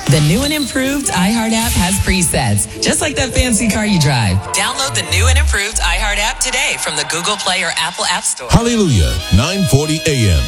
The new and improved iHeart app has presets, just like that fancy car you drive. Download the new and improved iHeart app today from the Google Play or Apple App Store. Hallelujah, 940 AM.